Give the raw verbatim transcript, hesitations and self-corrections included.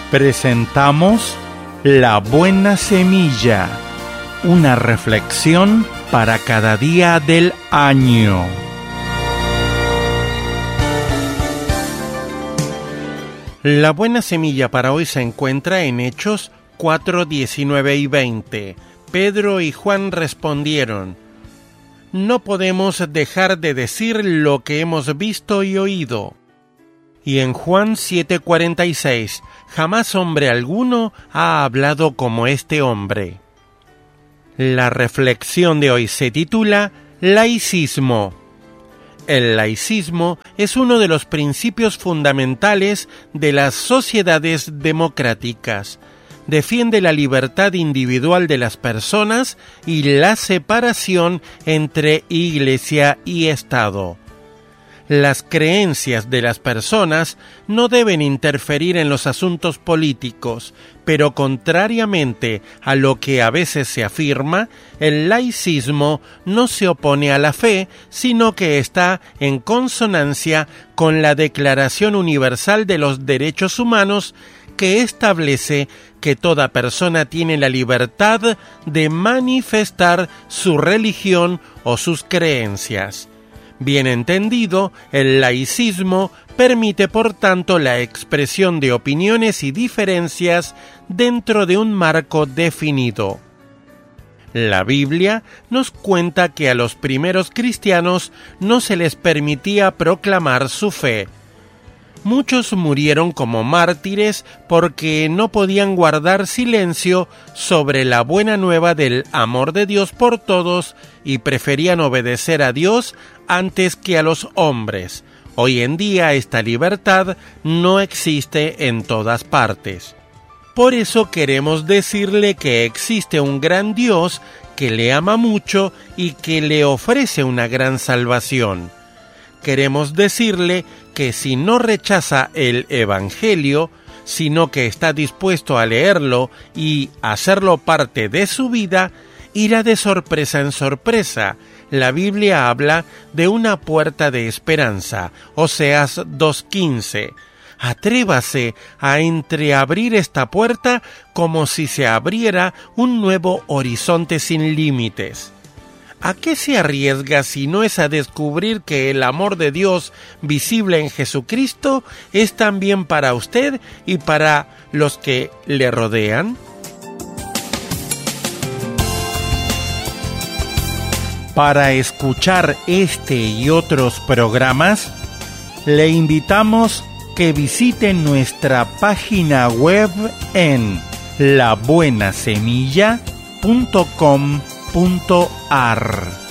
Presentamos La Buena Semilla, una reflexión para cada día del año. La buena semilla para hoy se encuentra en Hechos cuatro, diecinueve y veinte. Pedro y Juan respondieron: no podemos dejar de decir lo que hemos visto y oído. Y en Juan siete, cuarenta y seis, jamás hombre alguno ha hablado como este hombre. La reflexión de hoy se titula Laicismo. El laicismo es uno de los principios fundamentales de las sociedades democráticas. Defiende la libertad individual de las personas y la separación entre Iglesia y Estado. Las creencias de las personas no deben interferir en los asuntos políticos, pero contrariamente a lo que a veces se afirma, el laicismo no se opone a la fe, sino que está en consonancia con la Declaración Universal de los Derechos Humanos, que establece que toda persona tiene la libertad de manifestar su religión o sus creencias. Bien entendido, el laicismo permite por tanto la expresión de opiniones y diferencias dentro de un marco definido. La Biblia nos cuenta que a los primeros cristianos no se les permitía proclamar su fe. Muchos murieron como mártires porque no podían guardar silencio sobre la buena nueva del amor de Dios por todos y preferían obedecer a Dios antes que a los hombres. Hoy en día esta libertad no existe en todas partes. Por eso queremos decirle que existe un gran Dios que le ama mucho y que le ofrece una gran salvación. Queremos decirle que si no rechaza el Evangelio, sino que está dispuesto a leerlo y hacerlo parte de su vida, irá de sorpresa en sorpresa. La Biblia habla de una puerta de esperanza, Oseas dos quince. Atrévase a entreabrir esta puerta como si se abriera un nuevo horizonte sin límites. ¿A qué se arriesga si no es a descubrir que el amor de Dios visible en Jesucristo es también para usted y para los que le rodean? Para escuchar este y otros programas, le invitamos que visite nuestra página web en la buena semilla punto com punto ar.